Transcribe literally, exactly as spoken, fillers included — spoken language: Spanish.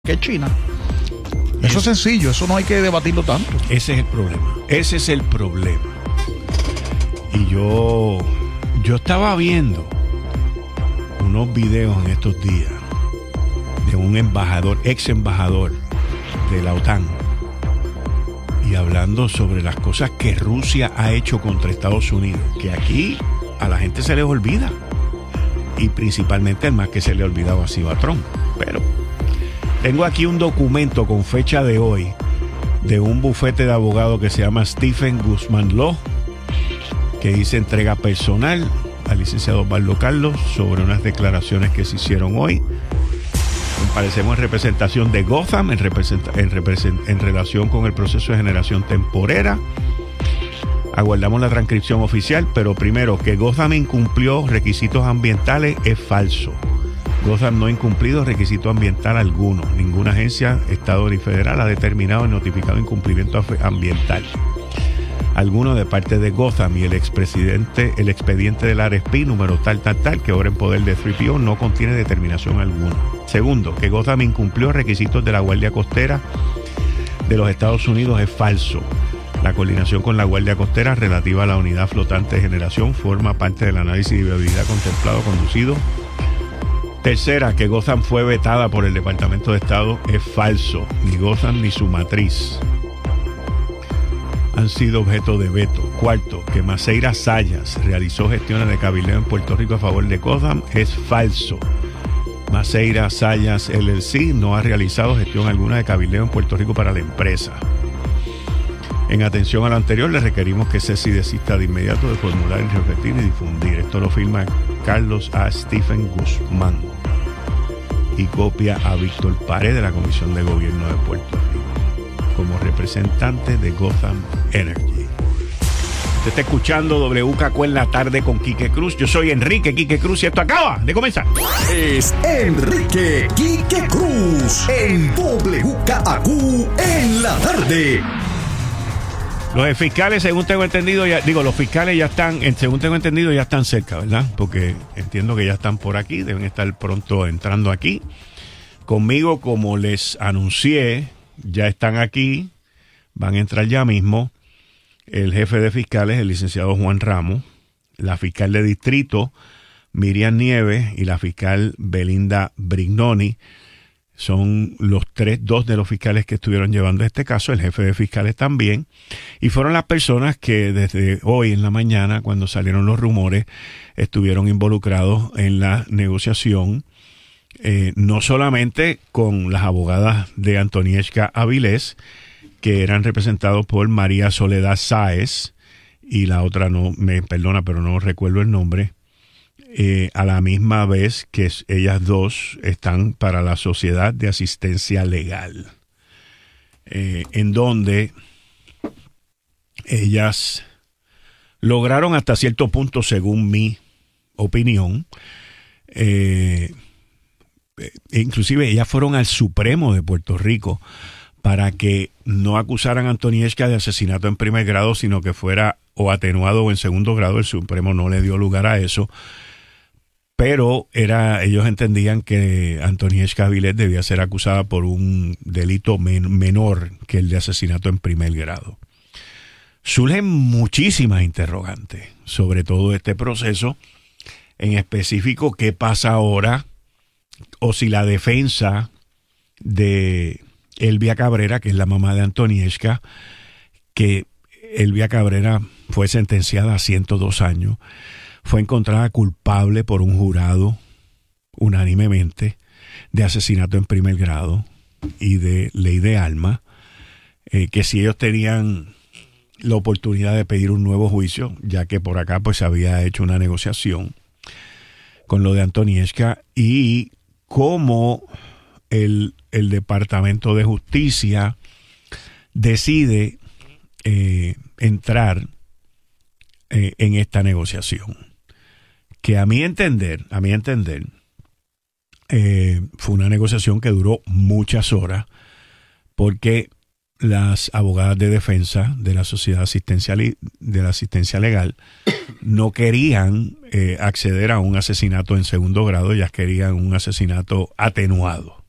que es China. Eso es sencillo, eso no hay que debatirlo tanto. Ese es el problema, ese es el problema. Y yo, yo estaba viendo unos videos en estos días de un embajador, ex embajador de la OTAN, y hablando sobre las cosas que Rusia ha hecho contra Estados Unidos, que aquí a la gente se les olvida, y principalmente el más que se le ha olvidado ha sido a Trump. Pero tengo aquí un documento con fecha de hoy de un bufete de abogados que se llama Stephen Guzmán Law, que dice entrega personal al licenciado Osvaldo Carlos sobre unas declaraciones que se hicieron hoy. Comparecemos en representación de Gotham en, representa- en, represent- en relación con el proceso de generación temporera. Aguardamos la transcripción oficial, pero primero, que Gotham incumplió requisitos ambientales es falso. Gotham no ha incumplido requisito ambiental alguno. Ninguna agencia, Estado ni federal ha determinado y notificado incumplimiento ambiental alguno de parte de Gotham, y el expresidente, el expediente del R S P número tal, tal, tal, que ahora en poder de tres P O no contiene determinación alguna. Segundo, que Gotham incumplió requisitos de la Guardia Costera de los Estados Unidos es falso. La coordinación con la Guardia Costera relativa a la unidad flotante de generación forma parte del análisis de viabilidad contemplado, conducido. Tercera, que Gotham fue vetada por el Departamento de Estado es falso. Ni Gotham ni su matriz han sido objeto de veto. Cuarto, que Maceira Sayas realizó gestiones de cabildeo en Puerto Rico a favor de Gotham es falso. Maceira Sayas L L C no ha realizado gestión alguna de cabildeo en Puerto Rico para la empresa. En atención a lo anterior, le requerimos que Ceci desista de inmediato de formular, repetir y difundir. Esto lo firma Carlos A. Stephen Guzmán y copia a Víctor Pared de la Comisión de Gobierno de Puerto Rico como representante de Gotham Energy. Usted está escuchando W K Q en la tarde con Quique Cruz. Yo soy Enrique Quique Cruz y esto acaba de comenzar. Es Enrique Quique Cruz en W K Q en la tarde. Los fiscales, según tengo entendido, ya, digo, los fiscales ya están, según tengo entendido, ya están cerca, ¿verdad? Porque entiendo que ya están por aquí, deben estar pronto entrando aquí. Conmigo, como les anuncié, ya están aquí, van a entrar ya mismo el jefe de fiscales, el licenciado Juan Ramos, la fiscal de distrito, Miriam Nieves, y la fiscal Belinda Brignoni. Son los tres, dos de los fiscales que estuvieron llevando este caso, el jefe de fiscales también, y fueron las personas que desde hoy en la mañana, cuando salieron los rumores, estuvieron involucrados en la negociación, eh, no solamente con las abogadas de Antonieshka Avilés, que eran representados por María Soledad Sáez, y la otra no, me perdona, pero no recuerdo el nombre, Eh, a la misma vez que ellas dos están para la Sociedad de Asistencia Legal, eh, en donde ellas lograron hasta cierto punto, según mi opinión, eh, inclusive ellas fueron al Supremo de Puerto Rico para que no acusaran a Antonieshka de asesinato en primer grado, sino que fuera o atenuado o en segundo grado. El Supremo no le dio lugar a eso. Pero era, ellos entendían que Antonieshka Avilés debía ser acusada por un delito men- menor que el de asesinato en primer grado. Surgen muchísimas interrogantes sobre todo este proceso, en específico qué pasa ahora, o si la defensa de Elvia Cabrera, que es la mamá de Antonieshka, que Elvia Cabrera fue sentenciada a ciento dos años, fue encontrada culpable por un jurado unánimemente de asesinato en primer grado y de ley de armas, eh, que si ellos tenían la oportunidad de pedir un nuevo juicio, ya que por acá pues se había hecho una negociación con lo de Antonieshka, y cómo el, el Departamento de Justicia decide eh, entrar eh, en esta negociación. Que a mi entender, a mi entender, eh, fue una negociación que duró muchas horas, porque las abogadas de defensa de la Sociedad Asistencial de la Asistencia Legal no querían eh, acceder a un asesinato en segundo grado, ellas querían un asesinato atenuado.